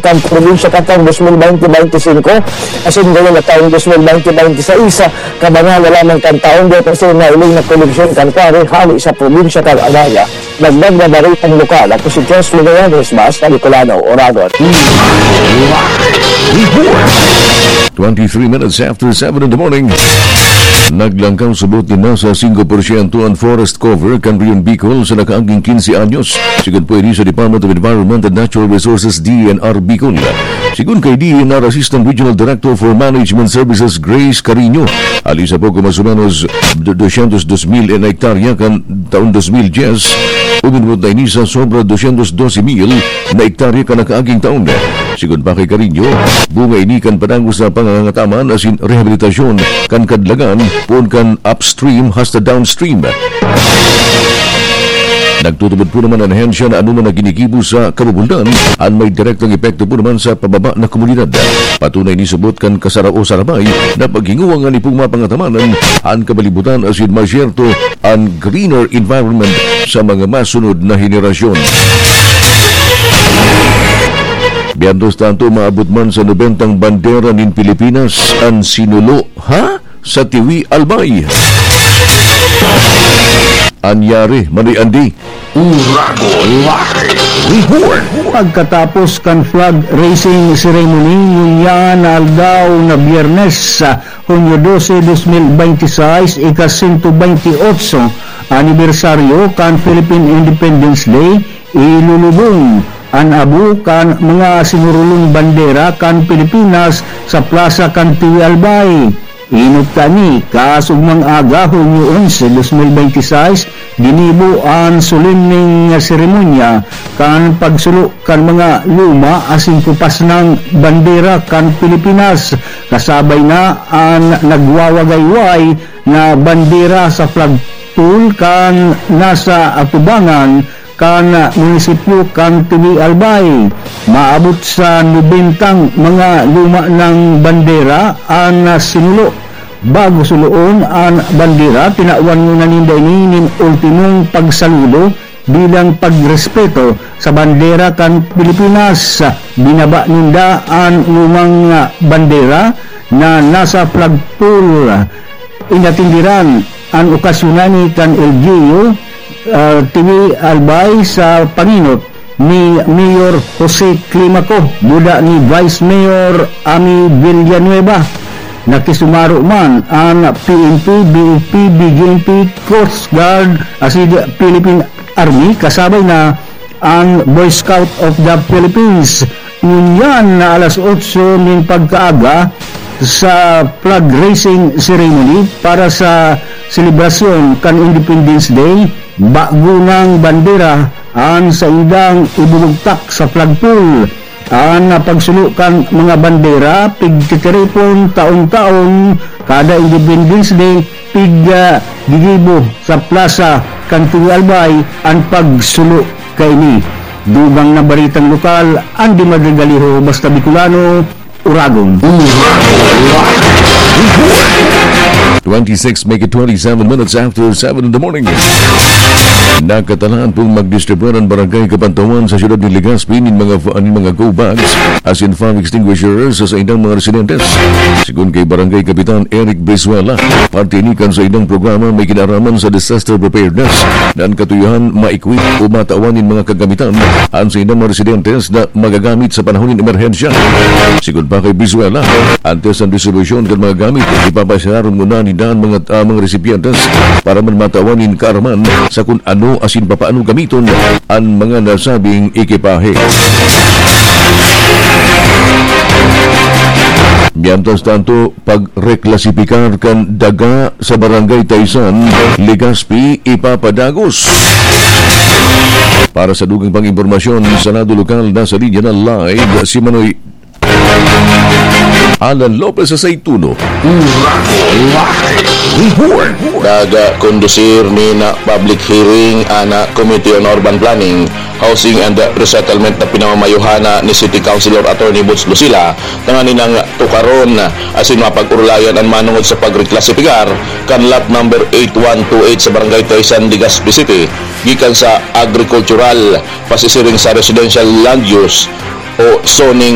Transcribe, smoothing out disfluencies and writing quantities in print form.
kan probinsya katang 2020-25 asin gawin na taong 2020-26 kabangala lamang kan taong dito kasi na iling na koleksyon kan pare hali sa probinsya kan Alaya nagdag na baritang lokal ako si Jess Magallanes Basta Nicolano Oragon. 23 minutes after 7 in the morning. Naglangkang subot ni nasa 5% ang forest cover kan Rion Bicol sa nakaaging 15 anyos. Sigun po ini sa Department of Environment and Natural Resources DNR Bicol. Sigun kay DNR Assistant Regional Director for Management Services Grace Carino. Alisa po kumasumanos 202,000 en hektarya kan taon 2010. Uminubot na ini sa sobra 212,000 na hektarya kan nakaaging taon. Sigun pa kay Carino, bunga ini kan padangos sa pangangataman asin rehabilitasyon kan kadlagan pun kan upstream hasta downstream. Nagtutubod po naman ang ahensya na anuman na ginigibo sa kabubuldan ang may direktang epekto po naman sa pababa na komunidad. Patunay ni subot kan kasarao sarabay na paghinguwang ni pong mapangatamanan ang kabalibutan asin masyerto ang greener environment sa mga masunod na henerasyon. Biyantos tanto maabot man sa 90 bandera nin Pilipinas ang sinulo sa Tiwi Albay. Anyari Manay Andi Uragon Live Report. Pagkatapos kan flag racing ceremony yung na aldaw na Biyernes sa Hunyo 12, 2026 ika-128 anibersaryo kan Philippine Independence Day ilulubong an abu kan mga sinurulong bandera kan Pilipinas sa Plaza kan Tiwi Albay. Inot kani kasugmang aga Hunyo 11, 2026 ginibo ang solemning seremonya kan pagsulo kan mga luma asin kupas ng bandera kan Pilipinas kasabay na ang nagwawagayway na bandera sa flagpole kan nasa atubangan kan munisipyo kan Tiwi Albay. Maabot sa 90 mga luma ng bandera ang sinulo. Bago suluon ang bandera, tinawan mo na ninday nin ultimong pagsaludo bilang pagrespeto sa bandera kan Pilipinas. Binaba ninda ang lumang bandera na nasa flagpole. Inatindiran ang okasyonan kan LGU Tiwi Albay sa panginot ni Mayor Jose Climaco, duda ni Vice Mayor Ami Villanueva. Nakisumaro man ang PNP, BUP, BGMP, Coast Guard, asin Philippine Army, kasabay na ang Boy Scout of the Philippines. Ngunyan na alas 8 ng pagkaaga sa flag racing ceremony para sa selebrasyon kan Independence Day, bago ng bandera ang sa idang ibulugtak sa flagpole. Ang pagsulukan mga bandera pigtitiripon taon-taon kada Independence Day gigibo sa Plaza kan Tiwi Albay ang pagsulo kaini. Dugang na baritang lokal, Andy Madrigaliho, Basta Bicolano, Uragon. 26 make it 27 minutes after 7 in the morning. Nakatalaan pong magdistribuyan ang barangay Kabantawan sa siyudad ni Legazpi ng mga go bags as in fire extinguishers sa idang mga residentes. Sigun kay Barangay Kapitan Eric Brizuela, partinikan sa idang programa may kinaraman sa disaster preparedness na ang katuyuhan maikwit o matawan ng mga kagamitan ang sa idang mga residentes na magagamit sa panahon ng emerhensya. Sigun pa kay Brizuela, antes ang distribusyon ng mga gamit, ipapasayaron muna ni daan mga recipientes para man matawanin kaaraman sa kung ano asin papaano gamiton ang mga nasabing ekipahe. Mientras tanto, pagreklasipikar kan daga sa Barangay Taysan, Legazpi, ipapadagos. Para sa dugang pang-impormasyon sa Senado Lokal na sa linya na live, si Manoy Alan Lopez sa Saytuno. Report. Nag-kondusir ni na public hearing na Committee on Urban Planning, Housing and Resettlement na pinamamayuhana ni City Councilor Attorney Butch Lucila nga ninang tukaron asin mapag-urlayan ang manungod sa pagreklasipikar kan lot number 8128 sa Barangay Taysan, Legazpi City gikan sa agricultural pasisiring sa residential land use o zoning